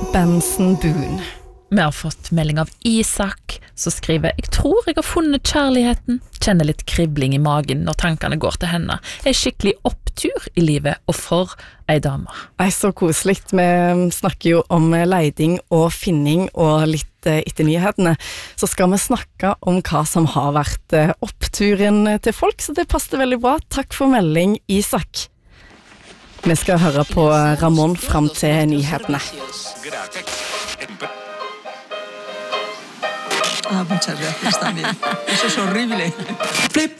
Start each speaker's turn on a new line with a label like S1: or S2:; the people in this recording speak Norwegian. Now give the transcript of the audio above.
S1: Benson Boone.
S2: Vi har fått melding av Isak, som skriver «Jeg tror jeg har funnet kjærligheten. Kjenner litt kribling i magen når tankene går til henne. Jeg skikkelig opptur i livet, og for ei dame».
S1: Så koselig. Vi snakker jo om leiding og finning og litt etter nyhetene. Så skal vi snakke om hva som har vært oppturen til folk, så det passer veldig bra. Takk for melding, Isak. Vi skal høre på Ramón frem til nyhetene.
S3: Muchas gracias también. Eso es horrible. Flip,